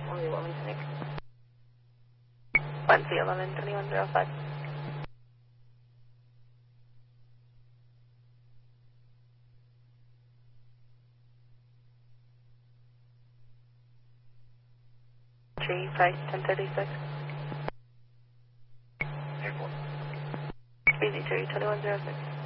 Only Wilmington, Inc. 1C11-2105. Tree, price 1036. Airport. BZ3 2106.